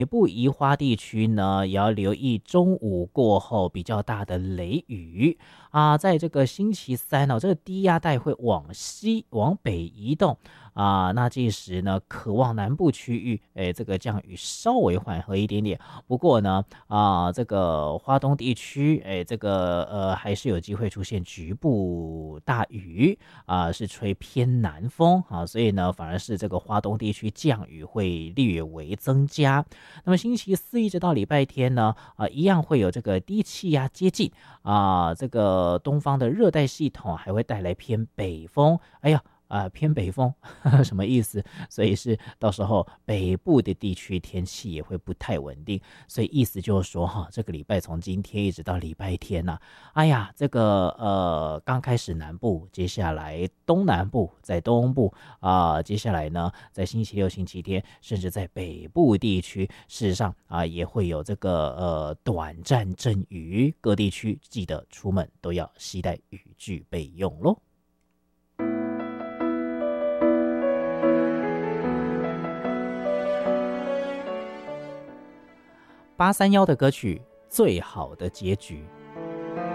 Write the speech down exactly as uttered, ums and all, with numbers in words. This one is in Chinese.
北部宜花地区呢，也要留意中午过后比较大的雷雨啊。在这个星期三呢、哦，这个低压带会往西往北移动啊。那届时呢，可望南部区域，哎，这个降雨稍微缓和一点点。不过呢，啊，这个花东地区，哎，这个呃，还是有机会出现局部大雨啊，是吹偏南风啊，所以呢，反而是这个花东地区降雨会略微增加。那么星期四一直到礼拜天呢，啊、呃，一样会有这个低气压接近啊、呃，这个东方的热带系统还会带来偏北风。哎呀。啊、呃，偏北风呵呵什么意思？所以是到时候北部的地区天气也会不太稳定，所以意思就是说哈，这个礼拜从今天一直到礼拜天呐、啊，哎呀，这个呃刚开始南部，接下来东南部，在东部啊、呃，接下来呢，在星期六、星期天，甚至在北部地区，事实上啊、呃、也会有这个呃短暂阵雨，各地区记得出门都要携带雨具备用咯。八三幺的歌曲《最好的结局》。